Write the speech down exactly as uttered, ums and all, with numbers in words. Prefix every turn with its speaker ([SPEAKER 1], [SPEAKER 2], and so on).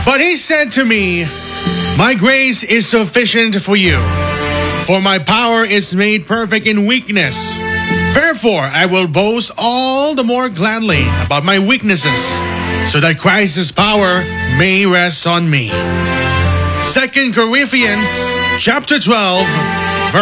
[SPEAKER 1] But he said to me, my grace is sufficient for you, for my power is made perfect in weakness. Therefore, I will boast all the more gladly about my weaknesses, so that Christ's power may rest on me. Second Corinthians chapter twelve,